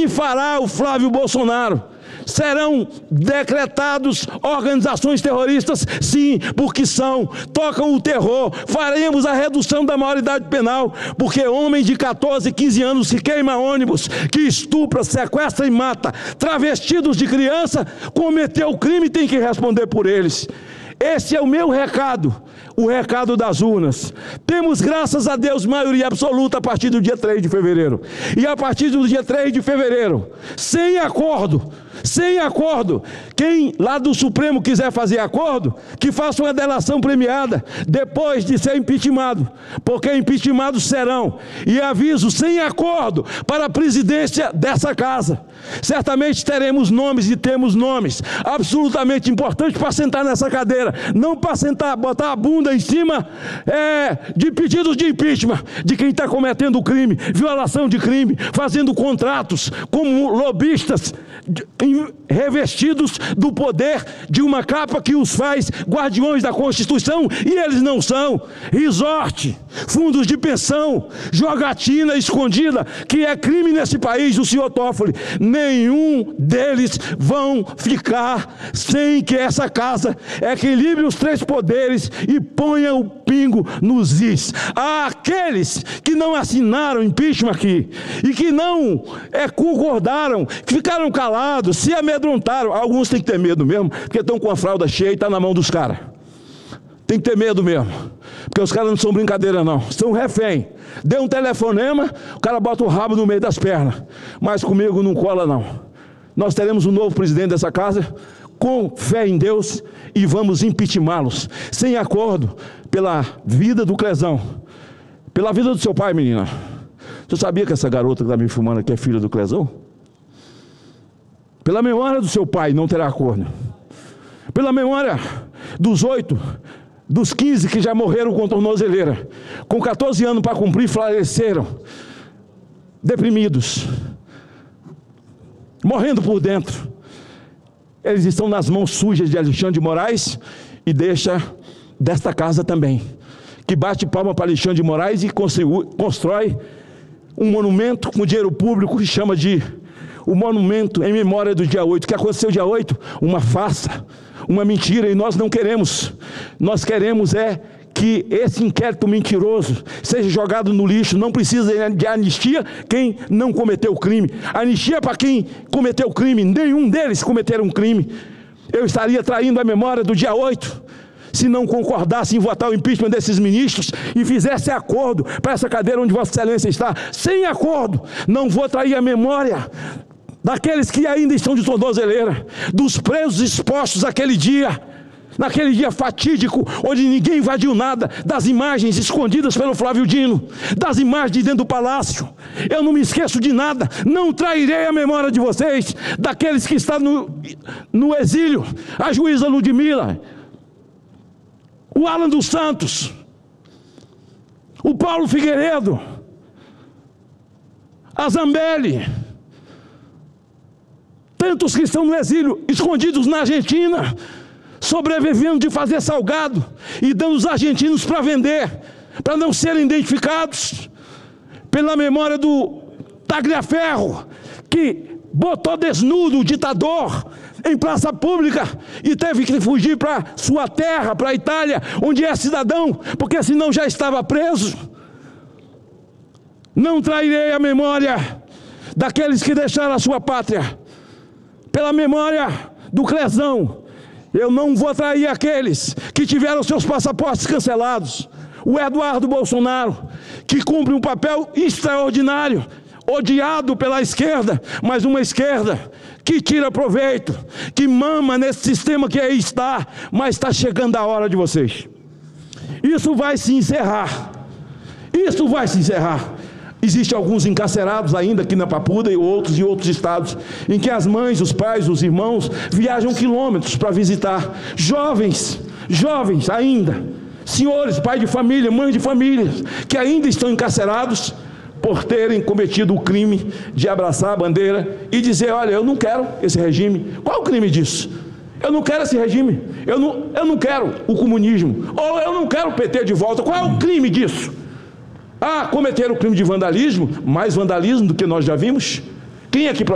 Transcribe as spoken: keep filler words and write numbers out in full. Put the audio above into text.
que fará o Flávio Bolsonaro? Serão decretados organizações terroristas? Sim, porque são, tocam o terror. Faremos a redução da maioridade penal, porque homem de catorze, quinze anos que queima ônibus, que estupra, sequestra e mata travestidos de criança, cometeu crime e tem que responder por eles. Esse é o meu recado, o recado das urnas. Temos, graças a Deus, maioria absoluta a partir do dia três de fevereiro. E a partir do dia três de fevereiro, sem acordo, sem acordo, quem lá do Supremo quiser fazer acordo, que faça uma delação premiada, depois de ser impeachmentado, porque impeachmentados serão. E aviso, sem acordo, para a presidência dessa casa. Certamente teremos nomes e temos nomes absolutamente importantes para sentar nessa cadeira, não para sentar, botar a bunda em cima é, de pedidos de impeachment, de quem está cometendo crime, violação de crime, fazendo contratos como lobistas, revestidos do poder de uma capa que os faz guardiões da Constituição, e eles não são. Resort, fundos de pensão, jogatina escondida, que é crime nesse país, o senhor Toffoli, nenhum deles vão ficar sem que essa casa equilibre os três poderes e ponha o pingo nos is. Há aqueles que não assinaram impeachment aqui e que não é, concordaram, que ficaram calados, se amedrontaram. Alguns têm que ter medo mesmo, porque estão com a fralda cheia e está na mão dos caras. Tem que ter medo mesmo, porque os caras não são brincadeira não, são refém. Deu um telefonema, o cara bota o rabo no meio das pernas, mas comigo não cola não. Nós teremos um novo presidente dessa casa, com fé em Deus, e vamos impeachmentá-los, sem acordo, pela vida do Clezão, pela vida do seu pai, menina. Você sabia que essa garota que está me filmando aqui é filha do Clezão? Pela memória do seu pai não terá acordo. Pela memória dos oito, dos quinze que já morreram com tornozeleira, com catorze anos para cumprir, faleceram, deprimidos, morrendo por dentro. Eles estão nas mãos sujas de Alexandre de Moraes e deixa desta casa também, que bate palma para Alexandre de Moraes e constrói um monumento com dinheiro público que chama de o monumento em memória do dia oito. O que aconteceu dia oito? Uma farsa, uma mentira, e nós não queremos. Nós queremos é que esse inquérito mentiroso seja jogado no lixo. Não precisa de anistia quem não cometeu crime. Anistia para quem cometeu crime. Nenhum deles cometeram crime. Eu estaria traindo a memória do dia oito se não concordasse em votar o impeachment desses ministros e fizesse acordo para essa cadeira onde Vossa Excelência está. Sem acordo, não vou trair a memória daqueles que ainda estão de tornozeleira, dos presos expostos aquele dia, naquele dia fatídico, onde ninguém invadiu nada, das imagens escondidas pelo Flávio Dino, das imagens de dentro do palácio. Eu não me esqueço de nada, não trairei a memória de vocês, daqueles que estão no, no exílio, a juíza Ludmila, o Alan dos Santos, o Paulo Figueiredo, a Zambelli, tantos que estão no exílio, escondidos na Argentina, sobrevivendo de fazer salgado e dando os argentinos para vender, para não serem identificados. Pela memória do Tagliaferro, que botou desnudo o ditador em praça pública e teve que fugir para sua terra, para a Itália, onde é cidadão, porque senão já estava preso. Não trairei a memória daqueles que deixaram a sua pátria. Pela memória do Clezão, eu não vou trair aqueles que tiveram seus passaportes cancelados. O Eduardo Bolsonaro, que cumpre um papel extraordinário, odiado pela esquerda, mas uma esquerda que tira proveito, que mama nesse sistema que aí está, mas está chegando a hora de vocês. Isso vai se encerrar. Isso vai se encerrar. Existem alguns encarcerados ainda aqui na Papuda e outros em outros estados, em que as mães, os pais, os irmãos viajam quilômetros para visitar. Jovens, jovens ainda, senhores, pai de família, mãe de família, que ainda estão encarcerados por terem cometido o crime de abraçar a bandeira e dizer: olha, eu não quero esse regime. Qual é o crime disso? Eu não quero esse regime, eu não, eu não quero o comunismo, ou eu não quero o P T de volta. Qual é o crime disso? Ah, cometeram o crime de vandalismo, mais vandalismo do que nós já vimos. Quem aqui